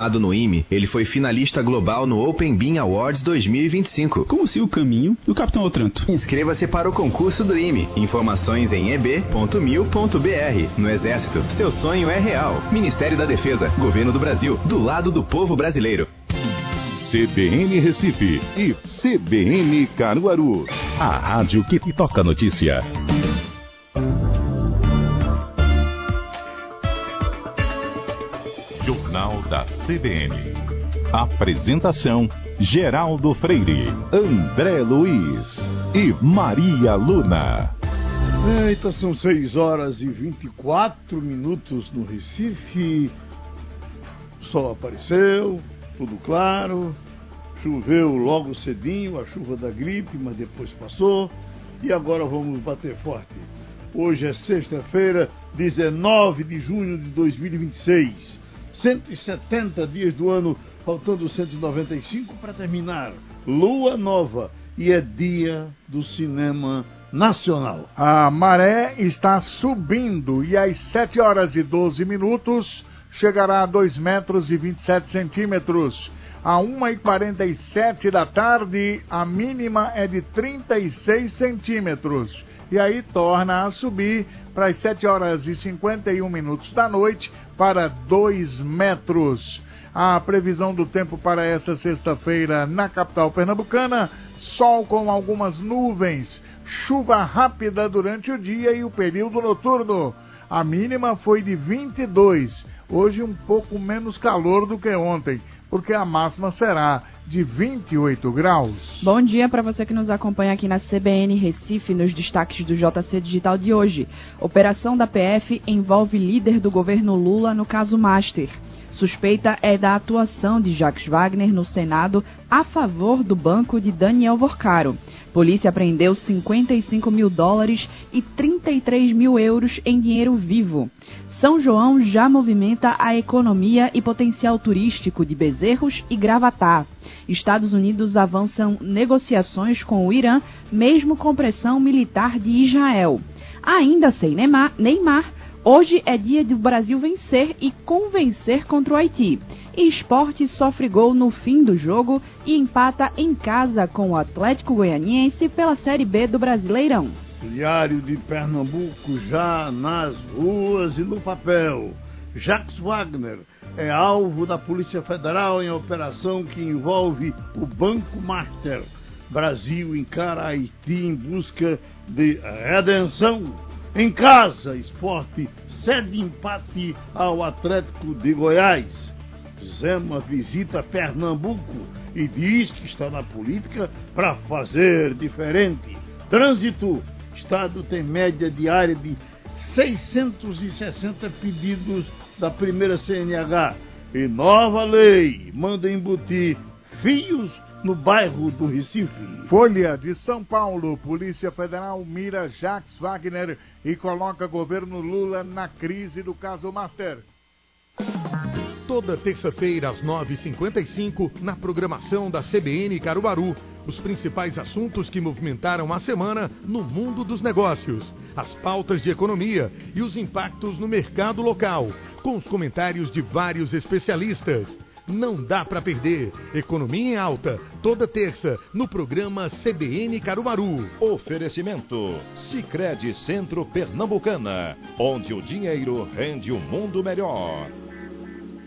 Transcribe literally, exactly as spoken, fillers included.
No I M E, ele foi finalista global no Open Bean Awards dois mil e vinte e cinco. Como se o caminho do Capitão Otranto. Inscreva-se para o concurso do I M E. Informações em e b ponto mil ponto b r. No Exército, seu sonho é real. Ministério da Defesa, Governo do Brasil, do lado do povo brasileiro. C B N Recife e C B N Caruaru. A rádio que te toca a notícia. Jornal da C B N. Apresentação: Geraldo Freire, André Luiz e Maria Luna. Eita, são seis horas e vinte e quatro minutos no Recife. O sol apareceu, tudo claro. Choveu logo cedinho, a chuva da gripe, mas depois passou. E agora vamos bater forte. Hoje é sexta-feira, dezenove de junho de dois mil e vinte e seis. cento e setenta dias do ano, faltando cento e noventa e cinco para terminar. Lua nova e é dia do cinema nacional. A maré está subindo e às sete horas e doze minutos chegará a dois metros e vinte e sete centímetros. A uma e quarenta e sete da tarde, a mínima é de trinta e seis centímetros. E aí torna a subir para as sete horas e cinquenta e um minutos da noite para dois metros. A previsão do tempo para essa sexta-feira na capital pernambucana: sol com algumas nuvens, chuva rápida durante o dia e o período noturno. A mínima foi de vinte e dois, hoje um pouco menos calor do que ontem, porque a máxima será de vinte e oito graus. Bom dia para você que nos acompanha aqui na C B N Recife, nos destaques do J C Digital de hoje. Operação da P F envolve líder do governo Lula no caso Master. Suspeita é da atuação de Jacques Wagner no Senado a favor do banco de Daniel Vorcaro. Polícia apreendeu cinquenta e cinco mil dólares e trinta e três mil euros em dinheiro vivo. São João já movimenta a economia e potencial turístico de Bezerros e Gravatá. Estados Unidos avançam negociações com o Irã, mesmo com pressão militar de Israel. Ainda sem Neymar, Neymar, hoje é dia do Brasil vencer e convencer contra o Haiti. E Sport sofre gol no fim do jogo e empata em casa com o Atlético Goianiense pela Série B do Brasileirão. Diário de Pernambuco já nas ruas e no papel. Jacques Wagner é alvo da Polícia Federal em operação que envolve o Banco Master. Brasil encara Haiti em busca de redenção. Em casa, Esporte cede empate ao Atlético de Goiás. Zema visita Pernambuco e diz que está na política para fazer diferente. Trânsito. Estado tem média diária de seiscentos e sessenta pedidos da primeira C N H. E nova lei manda embutir fios no bairro do Recife. Folha de São Paulo: Polícia Federal mira Jacques Wagner e coloca governo Lula na crise do caso Master. Toda terça-feira às nove e cinquenta e cinco, na programação da C B N Caruaru, os principais assuntos que movimentaram a semana no mundo dos negócios, as pautas de economia e os impactos no mercado local, com os comentários de vários especialistas. Não dá para perder. Economia em Alta, toda terça, no programa C B N Caruaru. Oferecimento: Sicredi Centro Pernambucana, onde o dinheiro rende um mundo melhor.